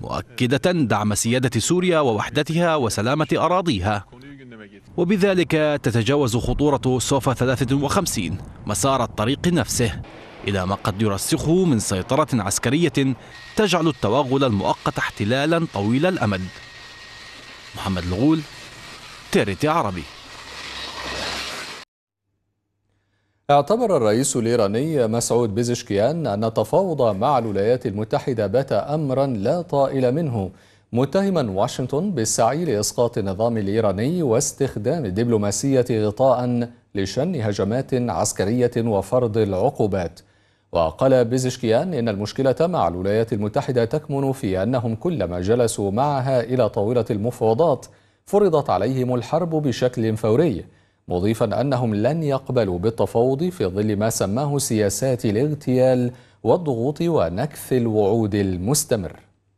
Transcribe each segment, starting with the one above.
مؤكدة دعم سيادة سوريا ووحدتها وسلامة أراضيها، وبذلك تتجاوز خطورة سوفا 53 مسار الطريق نفسه إلى ما قد يرسخه من سيطرة عسكرية تجعل التوغل المؤقت احتلالا طويل الأمد. محمد الغول، TRT عربي. اعتبر الرئيس الإيراني مسعود بيزشكيان أن التفاوض مع الولايات المتحدة بات أمرا لا طائل منه، متهما واشنطن بالسعي لإسقاط النظام الإيراني واستخدام الدبلوماسية غطاء لشن هجمات عسكرية وفرض العقوبات. وقال بيزشكيان إن المشكلة مع الولايات المتحدة تكمن في أنهم كلما جلسوا معها إلى طاولة المفاوضات فرضت عليهم الحرب بشكل فوري، مضيفا أنهم لن يقبلوا بالتفاوض في ظل ما سماه سياسات الاغتيال والضغوط ونكث الوعود المستمر.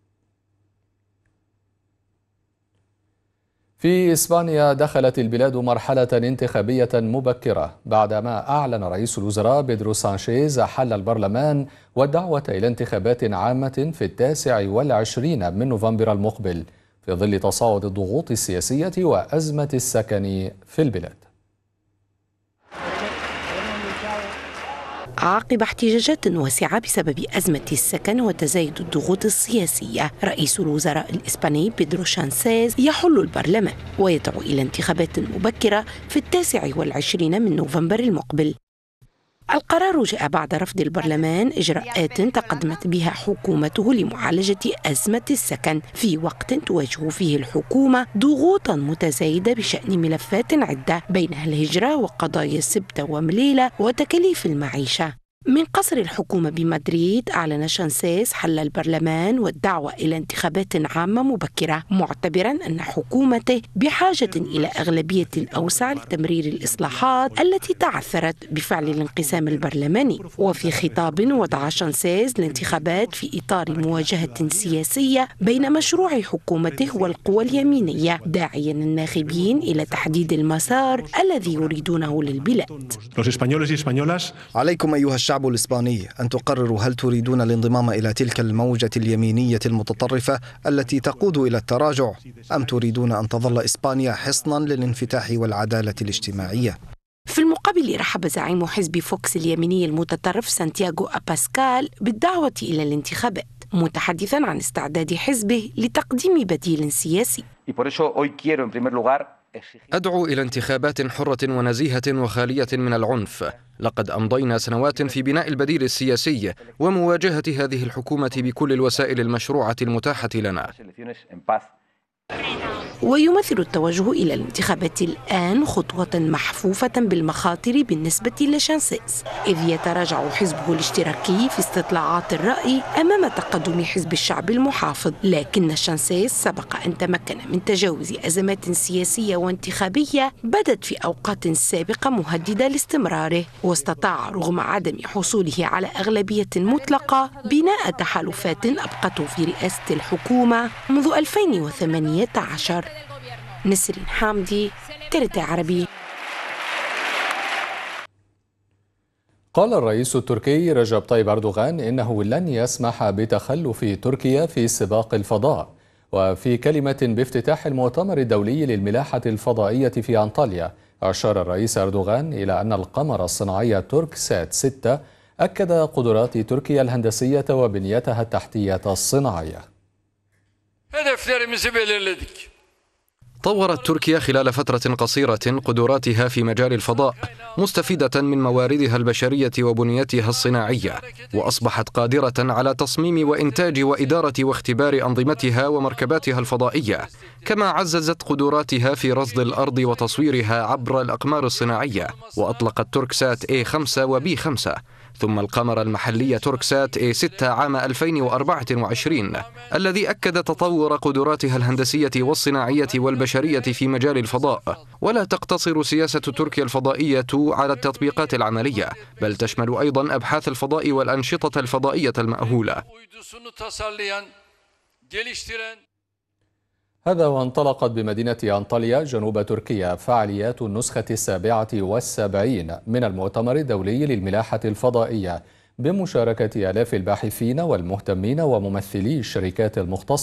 في إسبانيا دخلت البلاد مرحلة انتخابية مبكرة بعدما أعلن رئيس الوزراء بيدرو سانشيز حل البرلمان والدعوة إلى انتخابات عامة في 29 من نوفمبر المقبل، في ظل تصاعد الضغوط السياسية وأزمة السكن في البلاد. عقب احتجاجات واسعة بسبب أزمة السكن وتزايد الضغوط السياسية، رئيس الوزراء الإسباني بيدرو سانشيز يحل البرلمان ويدعو إلى انتخابات مبكرة في 29 من نوفمبر المقبل. القرار جاء بعد رفض البرلمان إجراءات تقدمت بها حكومته لمعالجة أزمة السكن في وقت تواجه فيه الحكومة ضغوطا متزايدة بشأن ملفات عدة بينها الهجرة وقضايا السبت ومليلة وتكاليف المعيشة. من قصر الحكومة بمدريد أعلن سانشيز حل البرلمان والدعوة إلى انتخابات عامة مبكرة، معتبرا أن حكومته بحاجة إلى أغلبية أوسع لتمرير الإصلاحات التي تعثرت بفعل الانقسام البرلماني. وفي خطاب وضع سانشيز الانتخابات في إطار مواجهة سياسية بين مشروع حكومته والقوى اليمينية، داعيا الناخبين إلى تحديد المسار الذي يريدونه للبلاد. عليكم أيها الشعب الإسباني أن تقرروا هل تريدون الانضمام إلى تلك الموجة اليمينية المتطرفة التي تقود إلى التراجع، أم تريدون أن تظل إسبانيا حصنا للانفتاح والعدالة الاجتماعية؟ في المقابل رحب زعيم حزب فوكس اليميني المتطرف سانتياغو أباسكال بالدعوة إلى الانتخابات، متحدثا عن استعداد حزبه لتقديم بديل سياسي. أدعو إلى انتخابات حرة ونزيهة وخالية من العنف. لقد أمضينا سنوات في بناء البديل السياسي ومواجهة هذه الحكومة بكل الوسائل المشروعة المتاحة لنا. ويمثل التوجه إلى الانتخابات الآن خطوة محفوفة بالمخاطر بالنسبة لسانشيز، إذ يتراجع حزبه الاشتراكي في استطلاعات الرأي أمام تقدم حزب الشعب المحافظ. لكن سانشيز سبق أن تمكن من تجاوز أزمات سياسية وانتخابية بدت في أوقات سابقة مهددة لاستمراره، واستطاع رغم عدم حصوله على أغلبية مطلقة بناء تحالفات أبقته في رئاسة الحكومة منذ 2018. نسرين حامدي، TRT عربي. قال الرئيس التركي رجب طيب أردوغان إنه لن يسمح بتخلف تركيا في سباق الفضاء. وفي كلمة بافتتاح المؤتمر الدولي للملاحة الفضائية في أنطاليا، أشار الرئيس أردوغان إلى أن القمر الصناعي تورك سات 6 أكد قدرات تركيا الهندسية وبنيتها التحتية الصناعية. طورت تركيا خلال فترة قصيرة قدراتها في مجال الفضاء، مستفيدة من مواردها البشرية وبنيتها الصناعية، وأصبحت قادرة على تصميم وإنتاج وإدارة واختبار أنظمتها ومركباتها الفضائية، كما عززت قدراتها في رصد الأرض وتصويرها عبر الأقمار الصناعية. وأطلقت توركسات A5 وB5 ثم القمر المحلي توركسات A6 عام 2024 الذي أكد تطور قدراتها الهندسية والصناعية والبشرية في مجال الفضاء. ولا تقتصر سياسة تركيا الفضائية على التطبيقات العملية، بل تشمل أيضا أبحاث الفضاء والأنشطة الفضائية المأهولة. هذا وانطلقت بمدينة أنطاليا جنوب تركيا فعاليات النسخة 77 من المؤتمر الدولي للملاحة الفضائية بمشاركة آلاف الباحثين والمهتمين وممثلي الشركات المختصة.